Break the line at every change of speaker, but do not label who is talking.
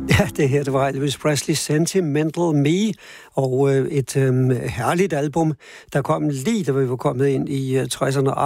Ja, det var Elvis Presley, Sentimental Me, og et herligt album, der kom lige da vi var kommet ind i 60'erne.